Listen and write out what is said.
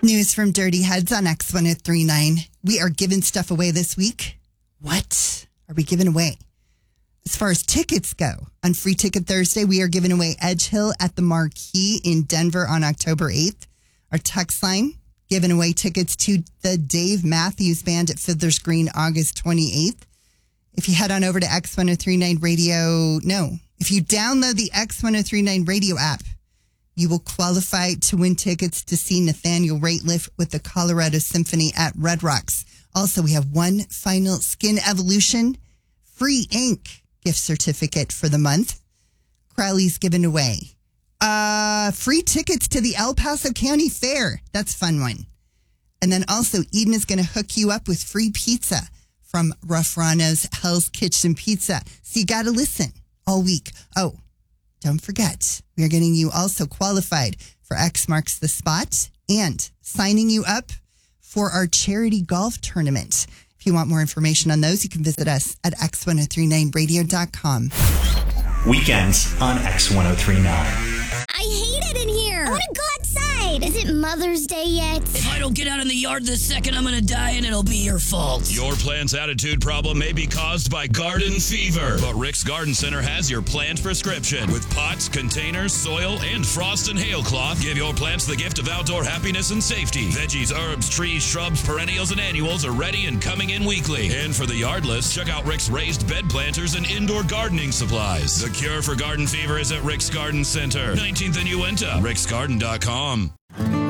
News from Dirty Heads on X1039. We are giving stuff away this week. What are we giving away? As far as tickets go, on Free Ticket Thursday, we are giving away Edge Hill at the Marquee in Denver on October 8th. Our text line, giving away tickets to the Dave Matthews Band at Fiddler's Green August 28th. If you head on over to X1039 Radio, if you download the X1039 Radio app, you will qualify to win tickets to see Nathaniel Rateliff with the Colorado Symphony at Red Rocks. Also, we have one final Skin Evolution free ink gift certificate for the month. Crowley's giving away free tickets to the El Paso County Fair. That's a fun one. And then also, Eden is going to hook you up with free pizza from Rough Rano's Hell's Kitchen Pizza. So you got to listen all week. Oh, don't forget, we are getting you also qualified for X Marks the Spot and signing you up for our charity golf tournament. If you want more information on those, you can visit us at x1039radio.com. Weekends on X1039. I hate it in here. I want to go outside. Is it Mother's Day yet? If I don't get out in the yard this second, I'm going to die and it'll be your fault. Your plant's attitude problem may be caused by garden fever, but Rick's Garden Center has your plant prescription. With pots, containers, soil, and frost and hail cloth, give your plants the gift of outdoor happiness and safety. Veggies, herbs, trees, shrubs, perennials, and annuals are ready and coming in weekly. And for the yardless, check out Rick's raised bed planters and indoor gardening supplies. The cure for garden fever is at Rick's Garden Center, 19th and Uinta, ricksgarden.com.